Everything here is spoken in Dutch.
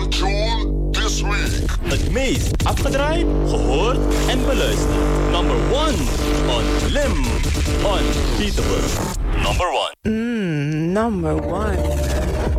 tune this week. Het meest afgedraaid, gehoord en beluisterd. Number 1 on Lim. Unbeatable. Number 1. Number 1.